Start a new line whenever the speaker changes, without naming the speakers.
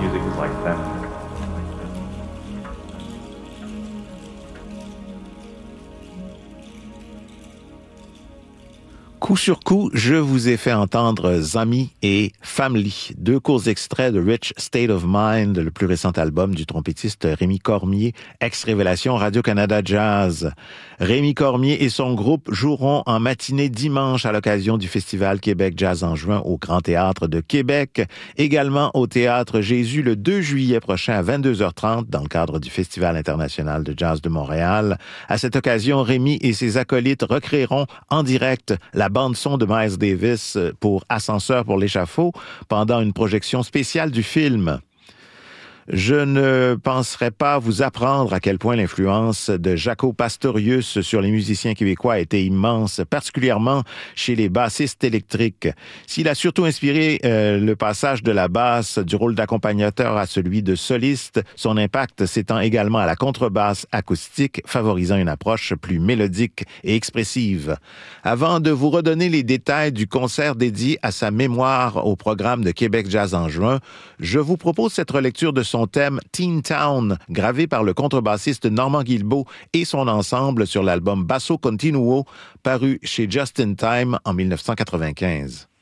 music is like that.
Coup sur coup, je vous ai fait entendre Zami et Family, deux courts extraits de Rich State of Mind, le plus récent album du trompettiste Rémi Cormier, ex-révélation Radio-Canada Jazz. Rémi Cormier et son groupe joueront en matinée dimanche à l'occasion du Festival Québec Jazz en juin au Grand Théâtre de Québec, également au Théâtre Jésus le 2 juillet prochain à 22h30 dans le cadre du Festival international de jazz de Montréal. À cette occasion, Rémi et ses acolytes recréeront en direct la bande-son de Miles Davis pour Ascenseur pour l'échafaud pendant une projection spéciale du film. Je ne penserais pas vous apprendre à quel point l'influence de Jaco Pastorius sur les musiciens québécois a été immense, particulièrement chez les bassistes électriques. S'il a surtout inspiré le passage de la basse du rôle d'accompagnateur à celui de soliste, son impact s'étend également à la contrebasse acoustique, favorisant une approche plus mélodique et expressive. Avant de vous redonner les détails du concert dédié à sa mémoire au programme de Québec Jazz en juin, je vous propose cette relecture de son thème Teen Town, gravé par le contrebassiste Normand Guilbeault et son ensemble sur l'album Basso Continuo, paru chez Just in Time en 1995.